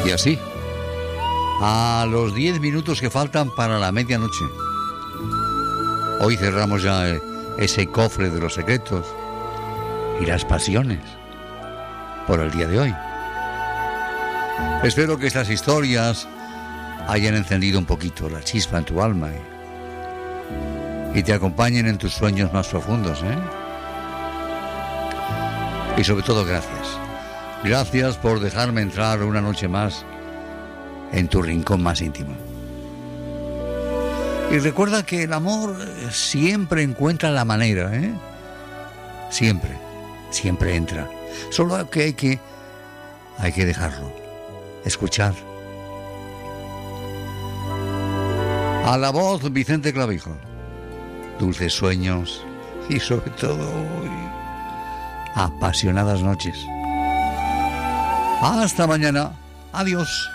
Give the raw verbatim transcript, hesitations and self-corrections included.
Y así, a los diez minutos que faltan para la medianoche, hoy cerramos ya ese cofre de los secretos y las pasiones por el día de hoy. Espero que estas historias hayan encendido un poquito la chispa en tu alma y, y te acompañen en tus sueños más profundos, ¿eh? Y sobre todo, gracias. Gracias por dejarme entrar una noche más en tu rincón más íntimo. Y recuerda que el amor siempre encuentra la manera, ¿eh? Siempre, siempre entra. Solo que hay que, hay que dejarlo, escuchar. A la voz, Vicente Clavijo. Dulces sueños y sobre todo apasionadas noches. Hasta mañana. Adiós.